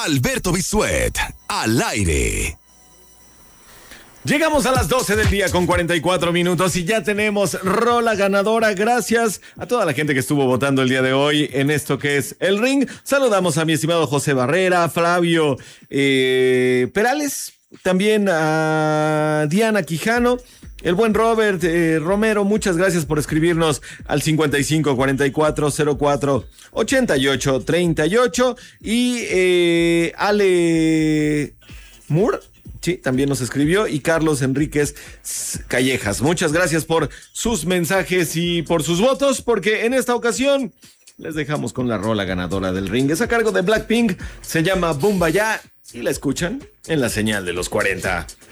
Alberto Bisuet, al aire. Llegamos a las 12 del día con 44 minutos y ya tenemos rola ganadora. Gracias a toda la gente que estuvo votando el día de hoy en esto que es El Ring. Saludamos a mi estimado José Barrera, Flavio Perales, también a Diana Quijano, el buen Robert Romero. Muchas gracias por escribirnos al 55 44 04 88 38 y Ale Moore. Sí, también nos escribió, y Carlos Enríquez Callejas. Muchas gracias por sus mensajes y por sus votos, porque en esta ocasión les dejamos con la rola ganadora del Ring. Es a cargo de Blackpink, se llama Boomba Ya y la escuchan en la señal de los 40.